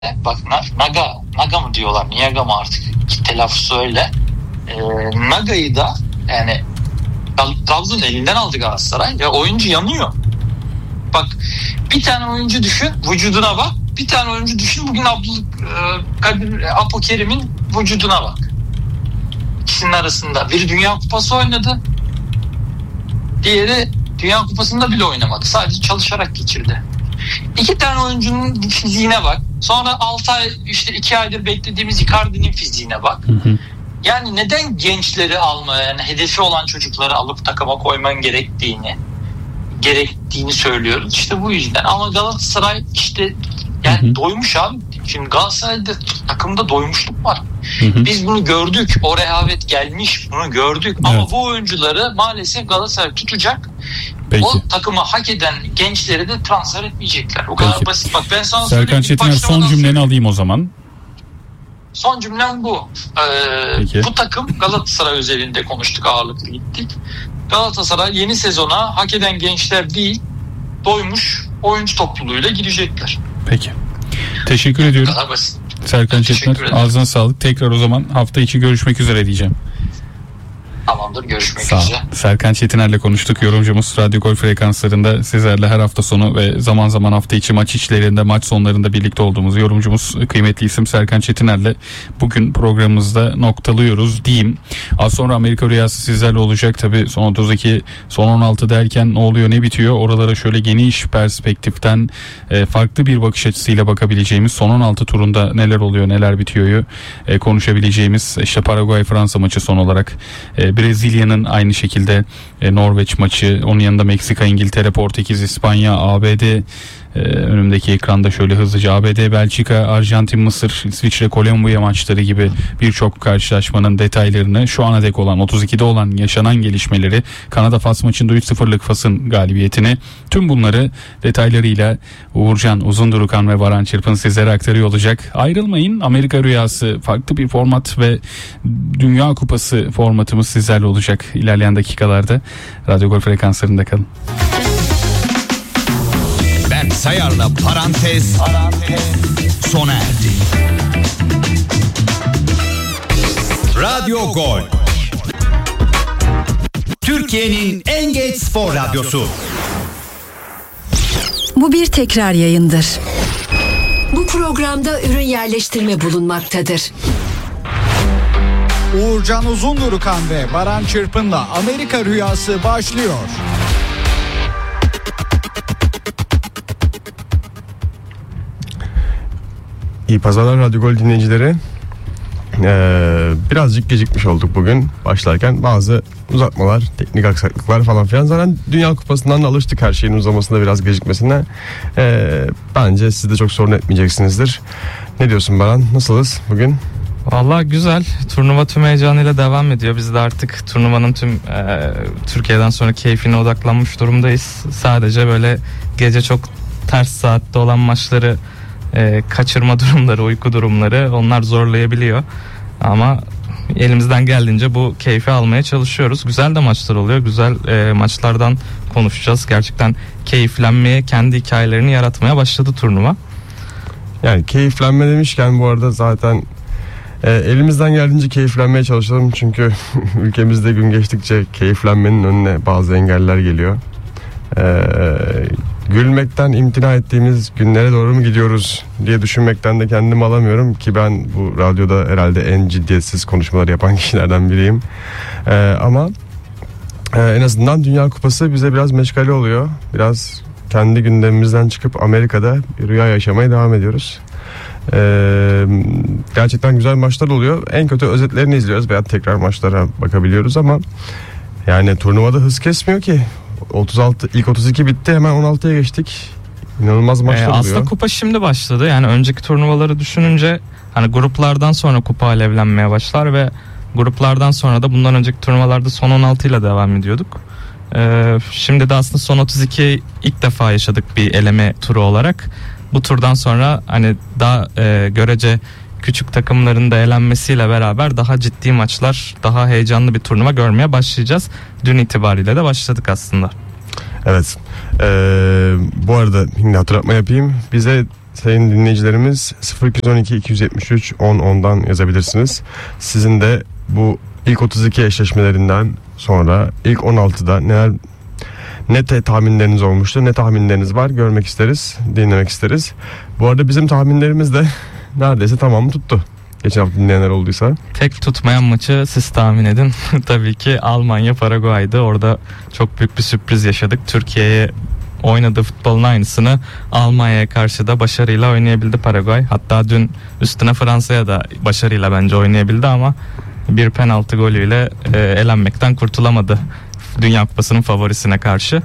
bak Naga mı diyorlar, Niaga mı artık, telaffuzu öyle. Naga'yı da yani Trabzon'un elinden aldı Galatasaray ve oyuncu yanıyor. Bak bir tane oyuncu düşün, vücuduna bak. Bir tane oyuncu düşün, bugün Abdülkadir Apokerim'in vücuduna bak. İkisinin arasında biri Dünya Kupası oynadı, diğeri Dünya Kupası'nda bile oynamadı. Sadece çalışarak geçirdi. İki tane oyuncunun fiziğine bak. Sonra 6 ay, işte 2 aydır beklediğimiz Icardi'nin fiziğine bak. Yani neden gençleri almaya, yani hedefi olan çocukları alıp takıma koyman gerektiğini söylüyoruz. İşte bu yüzden. Ama Galatasaray işte yani doymuş abi. Şimdi Galatasaray'da takımda doymuşluk var. Biz bunu gördük. O rehavet gelmiş. Bunu gördük. Evet. Ama bu oyuncuları maalesef Galatasaray tutacak. Peki. O takımı hak eden gençleri de transfer etmeyecekler. O kadar basit. Bak ben sana Serkan Çetiner, son cümleni alayım o zaman. Son cümlem bu. Bu takım, Galatasaray özelinde konuştuk, ağırlıklı gittik. Galatasaray yeni sezona hak eden gençler değil, doymuş oyuncu topluluğuyla girecekler. Peki. Teşekkür ediyorum. Serkan Çetiner, ağzına sağlık. Tekrar o zaman hafta içi görüşmek üzere diyeceğim. Tamamdır, görüşmek üzere. Serkan Çetiner'le konuştuk. Yorumcumuz Radyo Gol frekanslarında sizlerle her hafta sonu ve zaman zaman hafta içi maç içlerinde, maç sonlarında birlikte olduğumuz yorumcumuz, kıymetli isim Serkan Çetiner'le bugün programımızda noktalıyoruz diyeyim. Az sonra Amerika Rüyası sizlerle olacak. Tabii son 32, son 16 derken ne oluyor ne bitiyor? Oralara şöyle geniş perspektiften farklı bir bakış açısıyla bakabileceğimiz, son 16 turunda neler oluyor neler bitiyor konuşabileceğimiz, işte Paraguay Fransa maçı son olarak, Brezilya'nın aynı şekilde Norveç maçı, onun yanında Meksika, İngiltere, Portekiz, İspanya, ABD, önümdeki ekranda şöyle hızlıca ABD, Belçika, Arjantin, Mısır, İsviçre, Kolombiya maçları gibi birçok karşılaşmanın detaylarını, şu ana dek olan 32'de olan yaşanan gelişmeleri, Kanada Fas maçında 3-0'lık Fas'ın galibiyetini, tüm bunları detaylarıyla Uğurcan Uzundurukan ve Baran Çırpın sizlere aktarıyor olacak. Ayrılmayın. Amerika Rüyası farklı bir format ve Dünya Kupası formatımız sizlerle olacak ilerleyen dakikalarda. Radyo Gol frekanslarında kalın. Ben Sayar'la parantez sona erdi. Radyo Gol, Türkiye'nin en geç spor radyosu. Bu bir tekrar yayındır. Bu programda ürün yerleştirme bulunmaktadır. Uğurcan Uzundurukan ve Baran Çırpın'la Amerika Rüyası başlıyor. İyi pazarlar Radyo Gol dinleyicileri. Birazcık gecikmiş olduk bugün başlarken. Bazı uzatmalar, teknik aksaklıklar falan filan. Zaten Dünya Kupası'ndan da alıştık her şeyin uzamasında, biraz gecikmesine. Bence siz de çok sorun etmeyeceksinizdir. Ne diyorsun Baran? Nasılız bugün? Vallahi güzel. Turnuva tüm heyecanıyla devam ediyor. Biz de artık turnuvanın tüm Türkiye'den sonra keyfine odaklanmış durumdayız. Sadece böyle gece çok ters saatte olan maçları kaçırma durumları, uyku durumları, onlar zorlayabiliyor. Ama elimizden geldiğince bu keyfi almaya çalışıyoruz. Güzel de maçlar oluyor. Güzel maçlardan konuşacağız. Gerçekten keyiflenmeye, kendi hikayelerini yaratmaya başladı turnuva. Yani keyiflenme demişken bu arada zaten elimizden geldiğince keyiflenmeye çalışalım. Çünkü ülkemizde gün geçtikçe keyiflenmenin önüne bazı engeller geliyor. Gülmekten imtina ettiğimiz günlere doğru mu gidiyoruz diye düşünmekten de kendimi alamıyorum ki ben bu radyoda herhalde en ciddiyetsiz konuşmaları yapan kişilerden biriyim. Ama en azından Dünya Kupası bize biraz meşgale oluyor. Biraz kendi gündemimizden çıkıp Amerika'da bir rüya yaşamaya devam ediyoruz. Gerçekten güzel maçlar oluyor. En kötü özetlerini izliyoruz veya tekrar maçlara bakabiliyoruz ama yani turnuvada hız kesmiyor ki. 36, ilk 32 bitti, hemen 16'ya geçtik. İnanılmaz maçlar oluyor. Aslında kupa şimdi başladı. Yani önceki turnuvaları düşününce hani gruplardan sonra kupa alevlenmeye başlar ve gruplardan sonra da bundan önceki turnuvalarda son 16 ile devam ediyorduk. Şimdi de aslında son 32 ilk defa yaşadık bir eleme turu olarak. Bu turdan sonra hani daha görece küçük takımların da elenmesiyle beraber daha ciddi maçlar, daha heyecanlı bir turnuva görmeye başlayacağız. Dün itibariyle de başladık aslında. Evet. Bu arada yine hatırlatma yapayım. Bize sayın dinleyicilerimiz 0212 273 10'dan yazabilirsiniz. Sizin de bu ilk 32 eşleşmelerinden sonra ilk 16'da ne tahminleriniz olmuştu, ne tahminleriniz var görmek isteriz, dinlemek isteriz. Bu arada bizim tahminlerimiz de neredeyse tamamı tuttu. Geçen hafta dinleyenler olduysa. Tek tutmayan maçı siz tahmin edin. Tabii ki Almanya Paraguay'dı. Orada çok büyük bir sürpriz yaşadık. Türkiye'ye oynadığı futbolun aynısını Almanya'ya karşı da başarıyla oynayabildi Paraguay. Hatta dün üstüne Fransa'ya da başarıyla bence oynayabildi ama bir penaltı golüyle elenmekten kurtulamadı Dünya Kupası'nın favorisine karşı.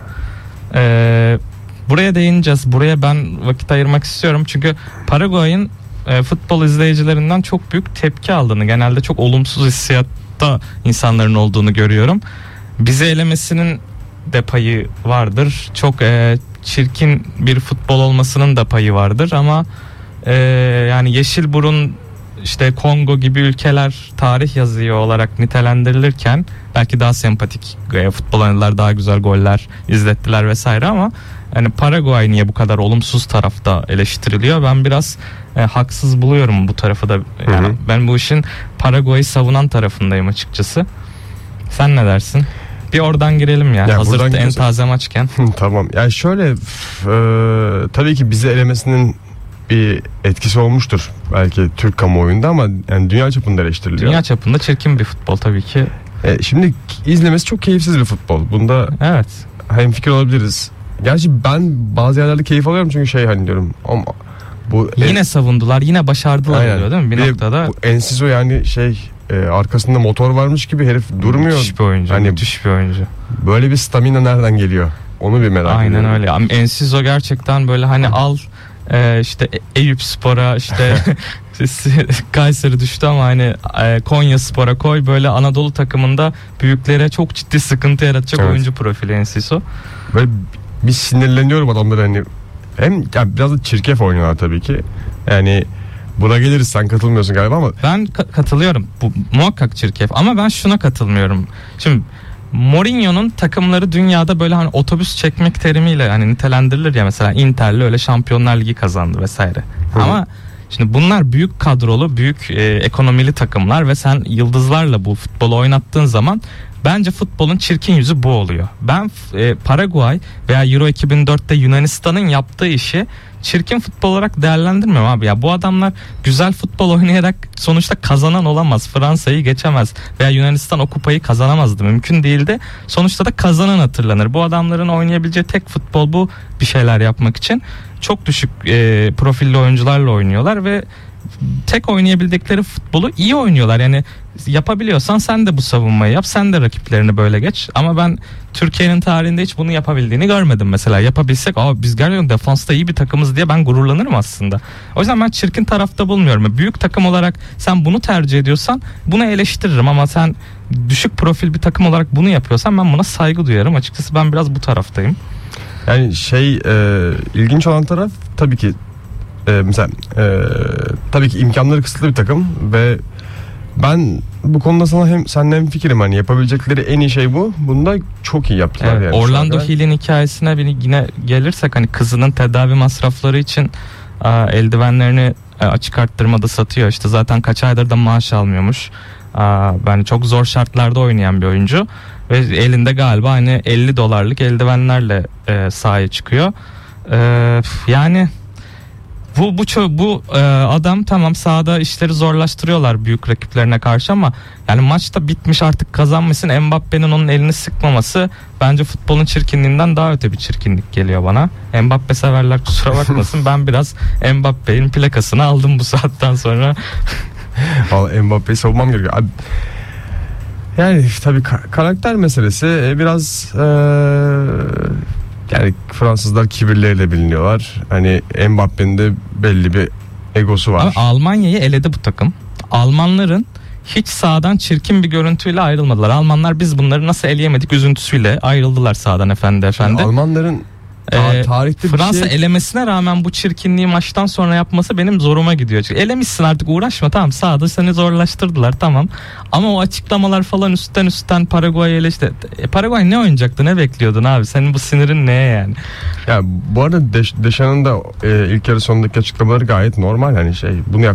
Buraya değineceğiz. Buraya ben vakit ayırmak istiyorum. Çünkü Paraguay'ın futbol izleyicilerinden çok büyük tepki aldığını, genelde çok olumsuz hissiyatta insanların olduğunu görüyorum. Bizi elemesinin de payı vardır. Çok çirkin bir futbol olmasının da payı vardır ama yani Yeşilburun, işte Kongo gibi ülkeler tarih yazıyor olarak nitelendirilirken belki daha sempatik futbol oynadılar, daha güzel goller izlettiler vesaire ama hani Paraguay niye bu kadar olumsuz tarafta eleştiriliyor? Ben biraz haksız buluyorum bu tarafı da. Yani ben bu işin Paraguay'ı savunan tarafındayım açıkçası. Sen ne dersin? Bir oradan girelim ya. Hazır en taze maçken. Tamam. Yani şöyle tabii ki bizi elemesinin bir etkisi olmuştur belki Türk kamuoyunda ama yani dünya çapında eleştiriliyor. Dünya çapında çirkin bir futbol tabii ki. Şimdi izlemesi çok keyifsiz bir futbol. Bunda evet, hemfikir olabiliriz. Gerçi ben bazı yerlerde keyif alıyorum çünkü hani diyorum ama bu yine savundular, yine başardılar oluyor değil mi bir noktada? Bu Enciso yani arkasında motor varmış gibi herif durmuyor. Müthiş bir oyuncu. Hani müthiş bir oyuncu. Böyle bir stamina nereden geliyor? Onu bir merak ediyorum. Aynen öyle. Enciso gerçekten böyle hani al işte Eyüpspor'a işte Kayseri düştü ama hani Konyaspor'a koy, böyle Anadolu takımında büyüklere çok ciddi sıkıntı yaratacak oyuncu profili Enciso. Böyle bir sinirleniyorum adamlar hani. Hem yani biraz da çirkef oynuyorlar tabii ki. Yani buna geliriz, sen katılmıyorsun galiba ama. Ben katılıyorum. Bu muhakkak çirkef ama ben şuna katılmıyorum. Şimdi Mourinho'nun takımları dünyada böyle hani otobüs çekmek terimiyle hani nitelendirilir ya, mesela Inter'le öyle Şampiyonlar Ligi kazandı vesaire. Ama şimdi bunlar büyük kadrolu, büyük ekonomili takımlar ve sen yıldızlarla bu futbolu oynattığın zaman bence futbolun çirkin yüzü bu oluyor. Ben Paraguay veya Euro 2004'te Yunanistan'ın yaptığı işi çirkin futbol olarak değerlendirmiyorum abi ya. Bu adamlar güzel futbol oynayarak sonuçta kazanan olamaz. Fransa'yı geçemez veya Yunanistan o kupayı kazanamazdı. Mümkün değildi. Sonuçta da kazanan hatırlanır. Bu adamların oynayabileceği tek futbol bu, bir şeyler yapmak için. Çok düşük profilli oyuncularla oynuyorlar ve tek oynayabildikleri futbolu iyi oynuyorlar. Yani yapabiliyorsan sen de bu savunmayı yap, sen de rakiplerini böyle geç. Ama ben Türkiye'nin tarihinde hiç bunu yapabildiğini görmedim mesela. Yapabilsek biz gerçekten defansta iyi bir takımız diye ben gururlanırım aslında. O yüzden ben çirkin tarafta bulmuyorum. Büyük takım olarak sen bunu tercih ediyorsan bunu eleştiririm ama sen düşük profil bir takım olarak bunu yapıyorsan ben buna saygı duyarım. Açıkçası ben biraz bu taraftayım. Yani ilginç olan taraf tabii ki mesela tabii ki imkanları kısıtlı bir takım ve ben bu konuda seninle hemfikirim, hani yapabilecekleri en iyi şey bu. Bunu da çok iyi yaptılar yani. Orlando Hill'in hikayesine yine gelirsek, hani kızının tedavi masrafları için eldivenlerini açık arttırmada satıyor. İşte zaten kaç aydır da maaş almıyormuş. Yani çok zor şartlarda oynayan bir oyuncu ve elinde galiba hani $50 eldivenlerle sahaya çıkıyor. Yani bu adam tamam, sahada işleri zorlaştırıyorlar büyük rakiplerine karşı ama yani maçta bitmiş, artık kazanmasın, Mbappe'nin onun elini sıkmaması bence futbolun çirkinliğinden daha öte bir çirkinlik geliyor bana. Mbappe severler kusura bakmasın, ben biraz Mbappe'nin plakasını aldım bu saatten sonra. Mbappe'yi savunmam gerekiyor. Abi, yani tabii karakter meselesi biraz yani Fransızlar kibirleriyle biliniyorlar. Hani Mbappe'nin de belli bir egosu var. Ama Almanya'yı eledi bu takım. Almanların hiç sahadan çirkin bir görüntüyle ayrılmadılar. Almanlar biz bunları nasıl eleyemedik üzüntüsüyle ayrıldılar sahadan efendi. Yani Almanların tarihte bir Fransa şey... elemesine rağmen bu çirkinliği maçtan sonra yapması benim zoruma gidiyor. Çünkü elemişsin, artık uğraşma, tamam, sahada seni zorlaştırdılar, tamam. Ama o açıklamalar falan üstten Paraguay'ı eleşti. Paraguay ne oynayacaktı, ne bekliyordun abi? Senin bu sinirin neye yani? Ya bu arada Deschamps' da ilk yarı sonundaki açıklamaları gayet normal, hani bunu